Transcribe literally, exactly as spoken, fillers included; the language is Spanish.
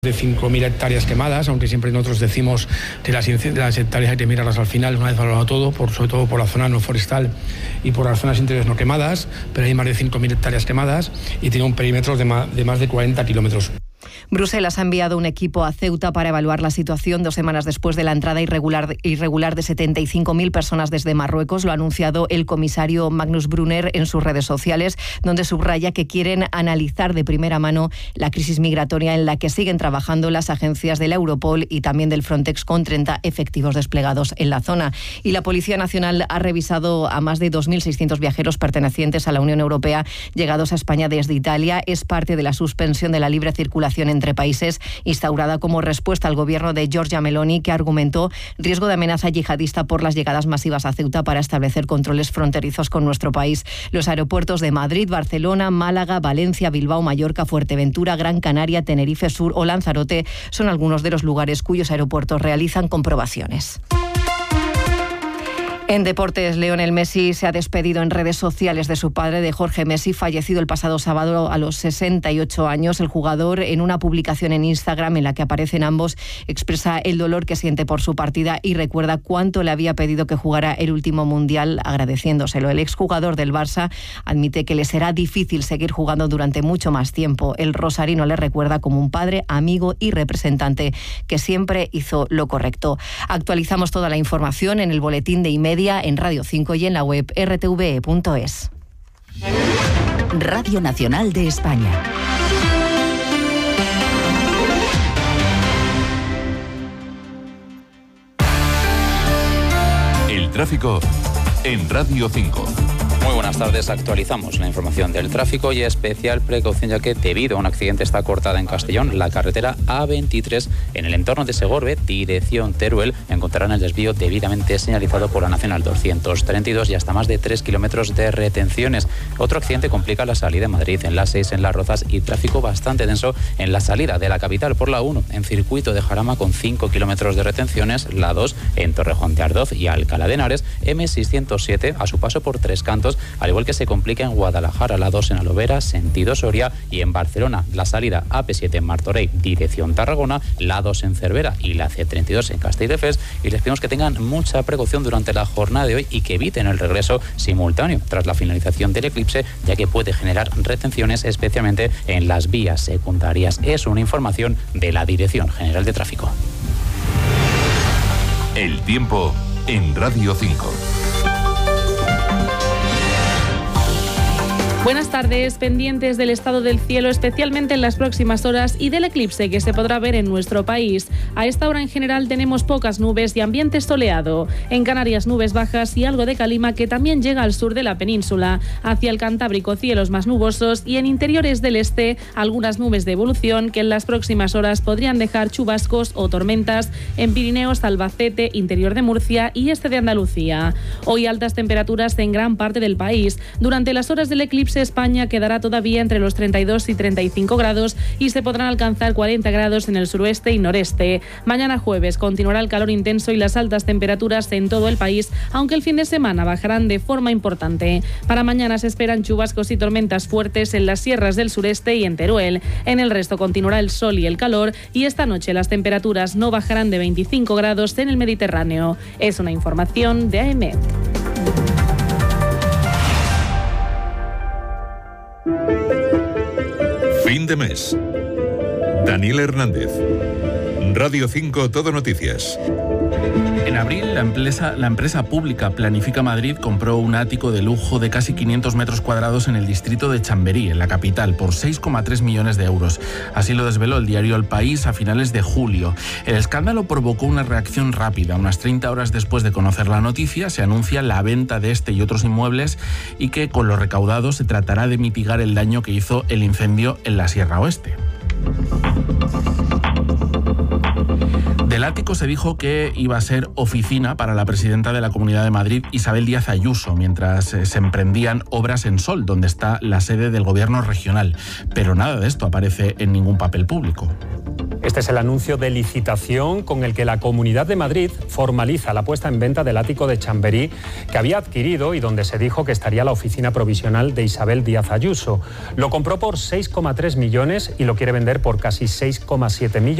de cinco mil hectáreas quemadas, aunque siempre nosotros decimos que las, las hectáreas hay que mirarlas al final, una vez valorado todo, por, sobre todo por la zona no forestal y por las zonas interiores no quemadas, pero hay más de cinco mil hectáreas quemadas y tiene un perímetro de más de, más de cuarenta kilómetros. Bruselas ha enviado un equipo a Ceuta para evaluar la situación dos semanas después de la entrada irregular, irregular de setenta y cinco mil personas desde Marruecos. Lo ha anunciado el comisario Magnus Brunner en sus redes sociales, donde subraya que quieren analizar de primera mano la crisis migratoria en la que siguen trabajando las agencias de la Europol y también del Frontex, con treinta efectivos desplegados en la zona. Y la Policía Nacional ha revisado a más de dos mil seiscientos viajeros pertenecientes a la Unión Europea llegados a España desde Italia. Es parte de la suspensión de la libre circulación en entre países, instaurada como respuesta al gobierno de Giorgia Meloni, que argumentó riesgo de amenaza yihadista por las llegadas masivas a Ceuta para establecer controles fronterizos con nuestro país. Los aeropuertos de Madrid, Barcelona, Málaga, Valencia, Bilbao, Mallorca, Fuerteventura, Gran Canaria, Tenerife Sur o Lanzarote son algunos de los lugares cuyos aeropuertos realizan comprobaciones. En deportes, Lionel Messi se ha despedido en redes sociales de su padre, de Jorge Messi, fallecido el pasado sábado a los sesenta y ocho años. El jugador, en una publicación en Instagram en la que aparecen ambos, expresa el dolor que siente por su partida y recuerda cuánto le había pedido que jugara el último mundial, agradeciéndoselo. El exjugador del Barça admite que le será difícil seguir jugando durante mucho más tiempo. El rosarino le recuerda como un padre, amigo y representante que siempre hizo lo correcto. Actualizamos toda la información en el boletín de Imedia, en Radio cinco y en la web erre te ve punto es. Radio Nacional de España. El tráfico en Radio cinco. Muy buenas tardes, actualizamos la información del tráfico y especial precaución ya que debido a un accidente está cortada en Castellón la carretera A veintitrés en el entorno de Segorbe, dirección Teruel. Encontrarán el desvío debidamente señalizado por la Nacional doscientos treinta y dos y hasta más de tres kilómetros de retenciones. Otro accidente complica la salida de Madrid en la seis en Las Rozas y tráfico bastante denso en la salida de la capital por la uno en circuito de Jarama con cinco kilómetros de retenciones, la dos en Torrejón de Ardoz y Alcalá de Henares, eme seiscientos siete a su paso por Tres Cantos, al igual que se complica en Guadalajara, la dos en Alovera, sentido Soria, y en Barcelona, la salida A P siete en Martorell, dirección Tarragona, la dos en Cervera y la ce treinta y dos en Castelldefels. Y les pedimos que tengan mucha precaución durante la jornada de hoy y que eviten el regreso simultáneo tras la finalización del eclipse, ya que puede generar retenciones, especialmente en las vías secundarias. Es una información de la Dirección General de Tráfico. El tiempo en Radio cinco. Buenas tardes, pendientes del estado del cielo, especialmente en las próximas horas, y del eclipse que se podrá ver en nuestro país. A esta hora en general tenemos pocas nubes y ambiente soleado. En Canarias, nubes bajas y algo de calima que también llega al sur de la península. Hacia el Cantábrico, cielos más nubosos, y en interiores del este, algunas nubes de evolución que en las próximas horas podrían dejar chubascos o tormentas en Pirineos, Albacete, interior de Murcia y este de Andalucía. Hoy altas temperaturas en gran parte del país. Durante las horas del eclipse, España quedará todavía entre los treinta y dos y treinta y cinco grados y se podrán alcanzar cuarenta grados en el suroeste y noreste. Mañana jueves continuará el calor intenso y las altas temperaturas en todo el país, aunque el fin de semana bajarán de forma importante. Para mañana se esperan chubascos y tormentas fuertes en las sierras del sureste y en Teruel. En el resto continuará el sol y el calor, y esta noche las temperaturas no bajarán de veinticinco grados en el Mediterráneo. Es una información de A E M E T. Fin de mes. Daniel Hernández. Radio cinco Todo Noticias. En abril, la empresa, la empresa pública Planifica Madrid compró un ático de lujo de casi quinientos metros cuadrados en el distrito de Chamberí, en la capital, por seis coma tres millones de euros. Así lo desveló el diario El País a finales de julio. El escándalo provocó una reacción rápida. Unas treinta horas después de conocer la noticia, se anuncia la venta de este y otros inmuebles y que con lo recaudado se tratará de mitigar el daño que hizo el incendio en la Sierra Oeste. Del ático se dijo que iba a ser oficina para la presidenta de la Comunidad de Madrid, Isabel Díaz Ayuso, mientras se emprendían obras en Sol, donde está la sede del gobierno regional. Pero nada de esto aparece en ningún papel público. Este es el anuncio de licitación con el que la Comunidad de Madrid formaliza la puesta en venta del ático de Chamberí que había adquirido y donde se dijo que estaría la oficina provisional de Isabel Díaz Ayuso. Lo compró por seis coma tres millones y lo quiere vender por casi seis coma siete millones.